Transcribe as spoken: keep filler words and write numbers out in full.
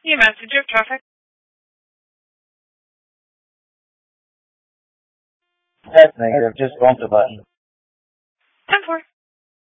You message of traffic. That's negative. Just bumped the button. ten four.